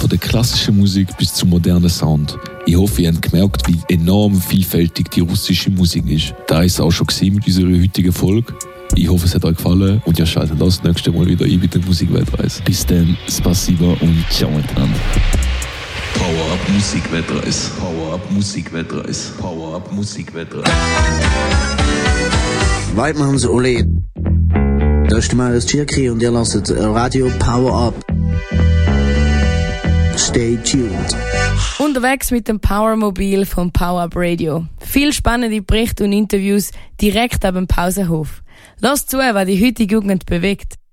von der klassischen Musik bis zum modernen Sound. Ich hoffe, ihr habt gemerkt, wie enorm vielfältig die russische Musik ist. Da ist es auch schon mit unserer heutigen Folge. Ich hoffe, es hat euch gefallen und ihr schaltet das nächste Mal wieder ein bei der Musikweltreise. Bis dann, spasiba und ciao miteinander. Power Up Musikweltreise. Power Up Musikweltreise. Power Up Musikweltreise. Weidmanns Ole. Das ist Marius Tschirkri und ihr lasst Radio Power Up. Stay tuned. Unterwegs mit dem Powermobil vom Power Up Radio. Viel spannende Berichte und Interviews direkt ab dem Pausenhof. Lasst zu, was die heutige Jugend bewegt.